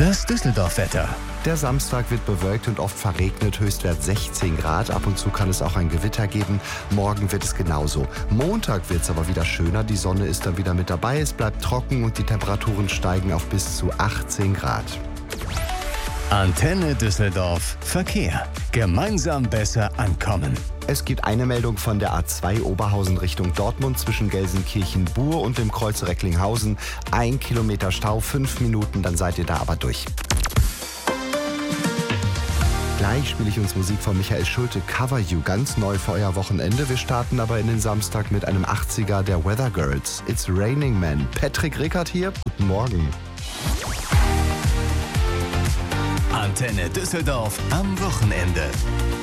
Das Düsseldorf-Wetter. Der Samstag wird bewölkt und oft verregnet, Höchstwert 16 Grad. Ab und zu kann es auch ein Gewitter geben. Morgen wird es genauso. Montag wird es aber wieder schöner. Die Sonne ist dann wieder mit dabei. Es bleibt trocken und die Temperaturen steigen auf bis zu 18 Grad. Antenne Düsseldorf. Verkehr. Gemeinsam besser ankommen. Es gibt eine Meldung von der A2 Oberhausen Richtung Dortmund zwischen Gelsenkirchen-Bur und dem Kreuz Recklinghausen. 1 Kilometer Stau, 5 Minuten, dann seid ihr da aber durch. Gleich spiele ich uns Musik von Michael Schulte, Cover You, ganz neu für euer Wochenende. Wir starten aber in den Samstag mit einem 80er der Weather Girls. It's Raining Man. Patrick Rickert hier. Guten Morgen. Antenne Düsseldorf am Wochenende.